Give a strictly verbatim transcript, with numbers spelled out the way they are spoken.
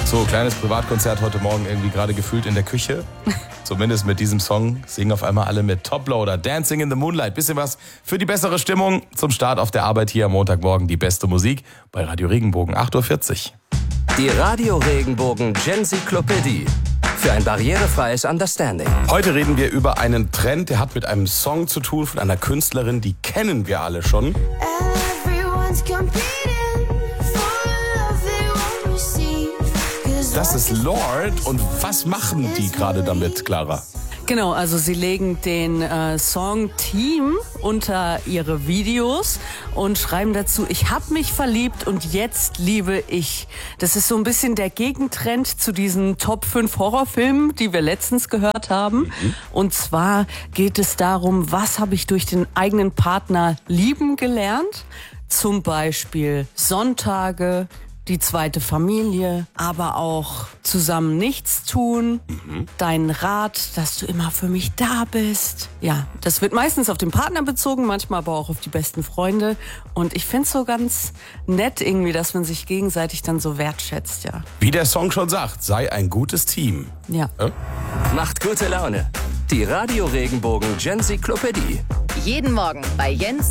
So, kleines Privatkonzert heute Morgen irgendwie gerade gefühlt in der Küche. Zumindest mit diesem Song singen auf einmal alle mit Toploader, Dancing in the Moonlight. Bisschen was für die bessere Stimmung zum Start auf der Arbeit hier am Montagmorgen. Die beste Musik bei Radio Regenbogen, acht Uhr vierzig. Die Radio Regenbogen Genzyklopädie. Für ein barrierefreies Understanding. Heute reden wir über einen Trend, der hat mit einem Song zu tun von einer Künstlerin, die kennen wir alle schon. Das ist Lorde. Und was machen die gerade damit, Clara? Genau, also sie legen den äh, Song Team unter ihre Videos und schreiben dazu, ich hab mich verliebt und jetzt liebe ich. Das ist so ein bisschen der Gegentrend zu diesen Top fünf Horrorfilmen, die wir letztens gehört haben. Mhm. Und zwar geht es darum, was habe ich durch den eigenen Partner lieben gelernt? Zum Beispiel Sonntage, die zweite Familie, aber auch zusammen nichts tun, mhm. deinen Rat, dass du immer für mich da bist. Ja, das wird meistens auf den Partner bezogen, manchmal aber auch auf die besten Freunde. Und ich find's so ganz nett irgendwie, dass man sich gegenseitig dann so wertschätzt, ja. Wie der Song schon sagt, sei ein gutes Team. Ja. ja? Macht gute Laune. Die Radio Regenbogen Genzyklopädie. Jeden Morgen bei Jens